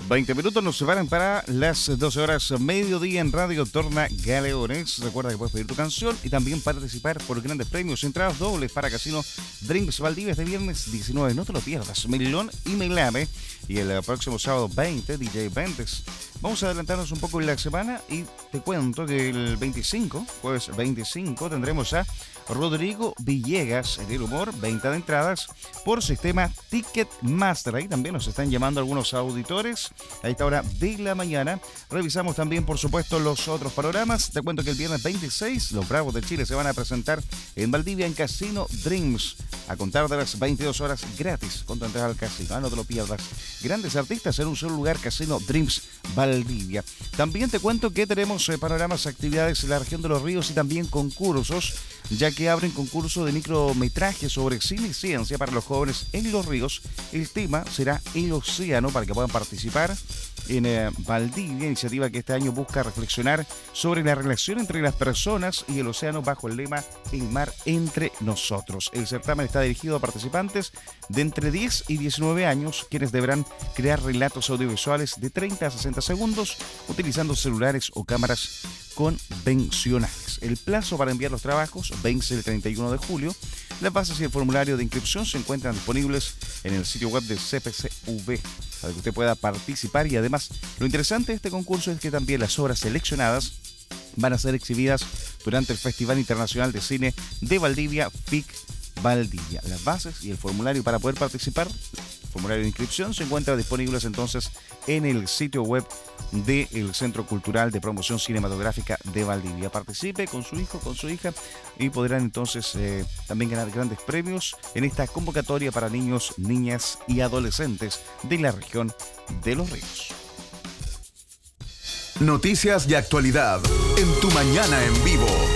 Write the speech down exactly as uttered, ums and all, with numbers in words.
veinte minutos nos separan para las doce horas mediodía en Radio Torna Galeones. Recuerda que puedes pedir tu canción y también participar por grandes premios. Entradas dobles para Casino Drinks Valdivia este viernes diecinueve. No te lo pierdas. Melón y Melame. Y el próximo sábado veinte, D J Ventes. Vamos a adelantarnos un poco en la semana y te cuento que el veinticinco, jueves veinticinco, tendremos a Rodrigo Villegas en el humor, venta de entradas por sistema Ticketmaster. Ahí también nos están llamando algunos auditores a esta hora de la mañana. Revisamos también, por supuesto, los otros panoramas. Te cuento que el viernes veintiséis, los Bravos de Chile se van a presentar en Valdivia en Casino Dreams a contar de las veintidós horas gratis con tu entrada al casino. Ah, no te lo pierdas. Grandes artistas en un solo lugar, Casino Dreams Valdivia. También te cuento que tenemos eh, panoramas, actividades en la región de los ríos y también concursos, ya que abren concurso de micrometraje sobre cine y ciencia para los jóvenes en los ríos. El tema será el océano para que puedan participar en eh, Valdivia, iniciativa que este año busca reflexionar sobre la relación entre las personas y el océano bajo el lema El mar entre nosotros. El certamen está dirigido a participantes de entre diez y diecinueve años, quienes deberán crear relatos audiovisuales de treinta a sesenta segundos utilizando celulares o cámaras convencionales. El plazo para enviar los trabajos vence el treinta y uno de julio. Las bases y el formulario de inscripción se encuentran disponibles en el sitio web de C P C V para que usted pueda participar. Y además, lo interesante de este concurso es que también las obras seleccionadas van a ser exhibidas durante el Festival Internacional de Cine de Valdivia, F I C Valdivia. Las bases y el formulario para poder participar, el formulario de inscripción, se encuentran disponibles entonces en el sitio web del Centro Cultural de Promoción Cinematográfica de Valdivia. Participe con su hijo, con su hija y podrán entonces eh, también ganar grandes premios en esta convocatoria para niños, niñas y adolescentes de la región de los ríos. Noticias y actualidad en Tu Mañana en Vivo.